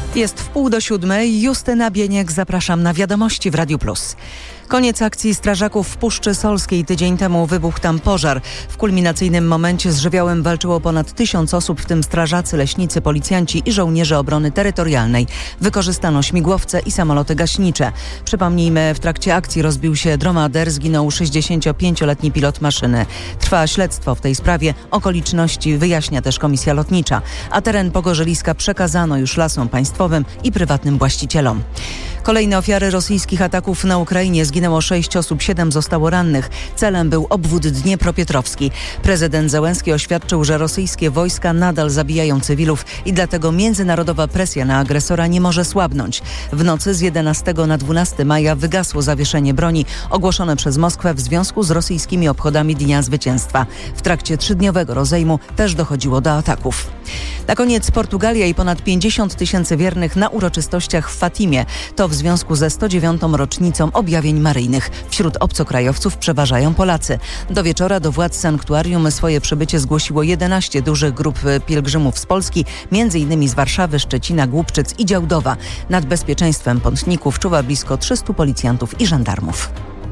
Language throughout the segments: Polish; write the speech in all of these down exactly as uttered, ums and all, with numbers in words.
Jest w pół do siódmej. Justyna Bieniek, zapraszam na Wiadomości w Radiu Plus. Koniec akcji strażaków w Puszczy Solskiej. Tydzień temu wybuchł tam pożar. W kulminacyjnym momencie z żywiołem walczyło ponad tysiąc osób, w tym strażacy, leśnicy, policjanci i żołnierze obrony terytorialnej. Wykorzystano śmigłowce i samoloty gaśnicze. Przypomnijmy, w trakcie akcji rozbił się dromader, zginął sześćdziesięciopięcioletni pilot maszyny. Trwa śledztwo w tej sprawie. Okoliczności wyjaśnia też Komisja Lotnicza. A teren Pogorzeliska przekazano już Lasom Państwowym i prywatnym właścicielom. Kolejne ofiary rosyjskich ataków na Ukrainie. Zginęło sześć osób, siedem zostało rannych. Celem był obwód Dniepropietrowski. Prezydent Zełenski oświadczył, że rosyjskie wojska nadal zabijają cywilów i dlatego międzynarodowa presja na agresora nie może słabnąć. W nocy z jedenastego na dwunastego maja wygasło zawieszenie broni ogłoszone przez Moskwę w związku z rosyjskimi obchodami Dnia Zwycięstwa. W trakcie trzydniowego rozejmu też dochodziło do ataków. Na koniec Portugalia i ponad pięćdziesiąt tysięcy wiernych na uroczystościach w Fatimie. To w związku ze sto dziewiątą rocznicą objawień maryjnych. Wśród obcokrajowców przeważają Polacy. Do wieczora do władz sanktuarium swoje przybycie zgłosiło jedenaście dużych grup pielgrzymów z Polski, między innymi z Warszawy, Szczecina, Głubczyc i Działdowa. Nad bezpieczeństwem pątników czuwa blisko trzystu policjantów i żandarmów.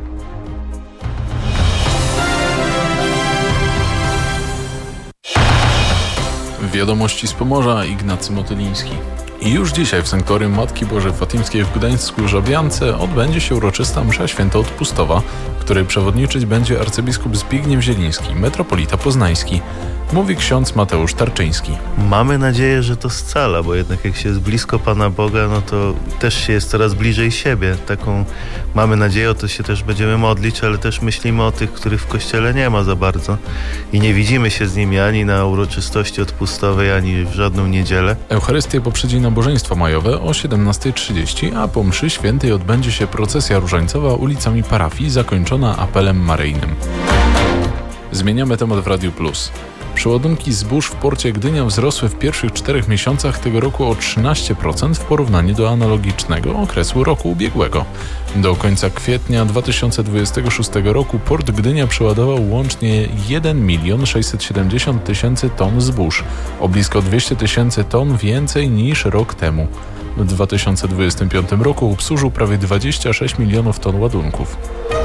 Wiadomości z Pomorza, Ignacy Motyliński. I już dzisiaj w Sanktuarium Matki Bożej Fatimskiej w Gdańsku-Żabiance odbędzie się uroczysta msza święta odpustowa, której przewodniczyć będzie arcybiskup Zbigniew Zieliński, metropolita poznański. Mówi ksiądz Mateusz Tarczyński. Mamy nadzieję, że to scala, bo jednak jak się jest blisko Pana Boga, no to też się jest coraz bliżej siebie. Taką mamy nadzieję, o to się też będziemy modlić, ale też myślimy o tych, których w Kościele nie ma za bardzo i nie widzimy się z nimi ani na uroczystości odpustowej, ani w żadną niedzielę. Eucharystię poprzedzi nabożeństwo majowe o siedemnasta trzydzieści, a po mszy świętej odbędzie się procesja różańcowa ulicami parafii, zakończona apelem maryjnym. Zmieniamy temat w Radiu Plus. Przeładunki zbóż w porcie Gdynia wzrosły w pierwszych czterech miesiącach tego roku o trzynaście procent w porównaniu do analogicznego okresu roku ubiegłego. Do końca kwietnia dwa tysiące dwudziestego szóstego roku port Gdynia przeładował łącznie jeden milion sześćset siedemdziesiąt tysięcy ton zbóż, o blisko dwieście tysięcy ton więcej niż rok temu. W dwa tysiące dwudziestym piątym roku obsłużył prawie dwadzieścia sześć milionów ton ładunków.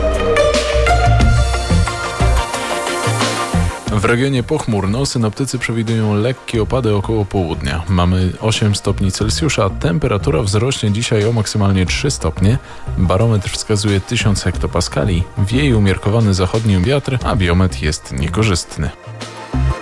W regionie pochmurno, synoptycy przewidują lekkie opady około południa. Mamy osiem stopni Celsjusza, temperatura wzrośnie dzisiaj o maksymalnie trzy stopnie. Barometr wskazuje tysiąc hektopaskali, wieje umiarkowany zachodni wiatr, a biometr jest niekorzystny.